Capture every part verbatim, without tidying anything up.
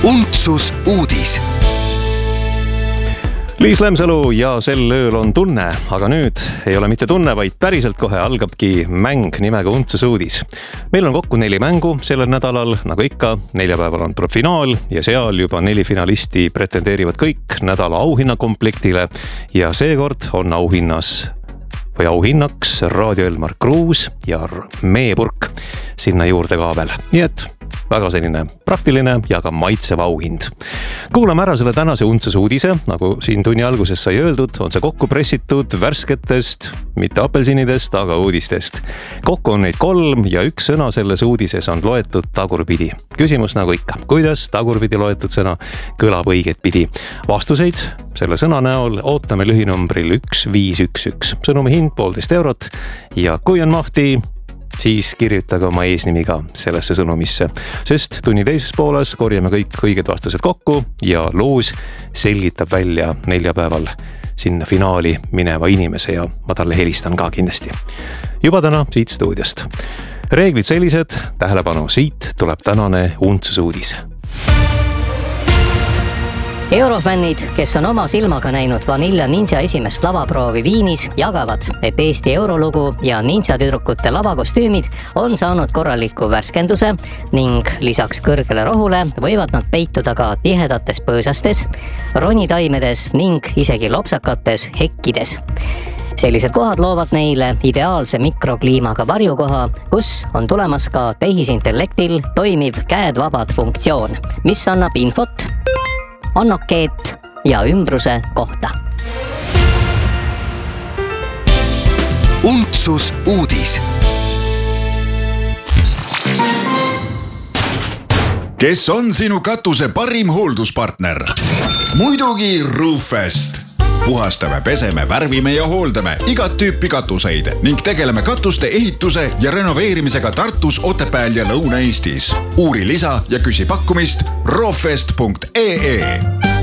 Untsus uudis. Liis Lemsalu ja sel ööl on tunne, aga nüüd ei ole mitte tunne, vaid päriselt kohe algabki mäng nimega Untsus uudis. Meil on kokku neli mängu sellel nädalal, nagu ikka, neljapäeval on tuleb finaal ja seal juba neli finalisti pretendeerivad kõik nädala auhinnakomplektile ja seekord on auhinnas või auhinnaks Raadio Elmar Kruus ja meepurk sinna juurde ka veel. Nii et väga selline praktiline ja ka maitsev auhind. Kuulame ära selle tänase Untsus uudise, nagu siin tunni alguses sai öeldud, on see kokku pressitud värsketest, mitte apelsinidest, aga uudistest. Kokku on neid kolm ja üks sõna selles uudises on loetud tagurpidi. Küsimus nagu ikka, kuidas tagurpidi loetud sõna kõlab õiget pidi? Vastuseid selle sõna näol ootame lühinumbril üks viis üks üks. Sõnumi hind poolteist eurot ja kui on mahti, siis kirjutage oma eesnimiga sellesse sõnumisse, sest tunni teises pooles korjame kõik õiged vastused kokku ja loos selgitab välja neljapäeval sinna finaali mineva inimese ja ma talle helistan ka kindlasti. Juba täna siit stuudiost. Reeglid sellised, tähelepanu, siit tuleb tänane Untsus uudis. Eurofännid, kes on oma silmaga näinud Vanilla Ninja esimest lavaproovi Viinis, jagavad, et Eesti eurolugu ja ninja tüdrukute lavakostüümid on saanud korraliku värskenduse ning lisaks kõrgele rohule võivad nad peituda ka tihedates põõsastes, ronitaimedes ning isegi lopsakates hekkides. Sellised kohad loovad neile ideaalse mikrokliimaga varjukoha, kus on tulemas ka tehisintellektil toimiv käedvabad funktsioon, mis annab infot annokeet ja ümbruse kohta. Untsus uudis. Kes on sinu katuse parim hoolduspartner? Muidugi Roofest. Puhastame, peseme, värvime ja hooldame igat tüüpi katuseid ning tegeleme katuste ehituse ja renoveerimisega Tartus, Otepääl ja Lõuna-Eestis. Uuri lisa ja küsi pakkumist roofest punkt ee.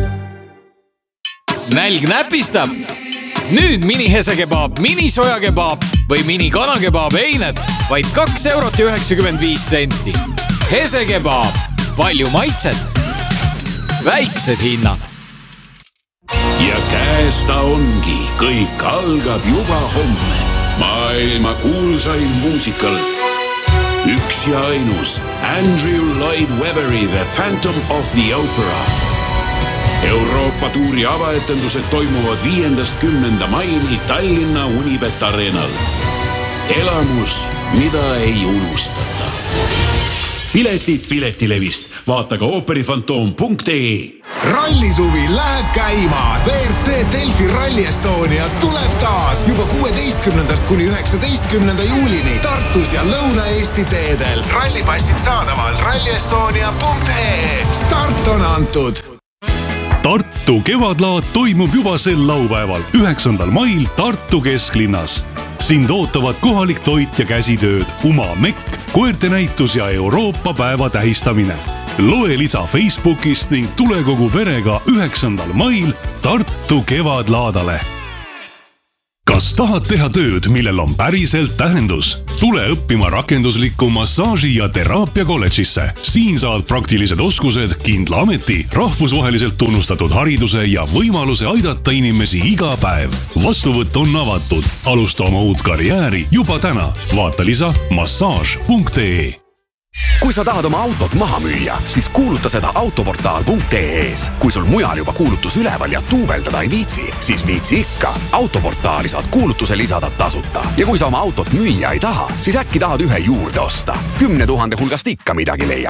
Nälg näpistab. Nüüd mini hesekebaab, mini sojakebaab või mini kanakebaab eined vaid kaks eurot ja üheksakümmend viis senti. Hesekebaab, palju maitset, väiksed hinnad. Ja käes ta ongi, kõik algab juba homme. Maailma kuulsain muusikal. Üks ja ainus Andrew Lloyd Webberi The Phantom of the Opera. Euroopa tuuri avaetendused toimuvad viiendast kümnenda maini Tallinna Unibet Arenal. Elamus, mida ei unustata. Piletid Piletilevist. Vaata ka ooperifantoom punkt ee. Rallisuvi läheb käima. V R C Delfi Rally Estonia tuleb taas juba kuueteistkümnendast kuni üheksateistkümnenda juulini Tartus ja Lõuna-Eesti teedel. Rallipassid saadaval ralli estonia punkt ee. Start on antud. Tartu kevadlaad toimub juba sel laupäeval, üheksandal mail Tartu kesklinnas. Sind ootavad kohalik toit ja käsitööd, Uma Mekk, koerte näitus ja Euroopa päeva tähistamine. Loe lisa Facebookist ning tule kogu perega üheksandal mail Tartu kevadlaadale. Kas tahad teha tööd, millel on päriselt tähendus? Tule õppima rakenduslikku massaaži ja teraapia kolledžisse. Siin saad praktilised oskused, kindla ameti, rahvusvaheliselt tunnustatud hariduse ja võimaluse aidata inimesi iga päev. Vastuvõtt on avatud. Alusta oma uut karjääri juba täna. Vaata lisa massaaž punkt ee. Kui sa tahad oma autot maha müüa, siis kuuluta seda autoportaal punkt ee-s. Kui sul mujal juba kuulutus üleval ja tuubeldada ei viitsi, siis viitsi ikka. Autoportaali saad kuulutuse lisada tasuta. Ja kui sa oma autot müüa ei taha, siis äkki tahad ühe juurde osta. Kümne tuhande hulgast ikka midagi leiad.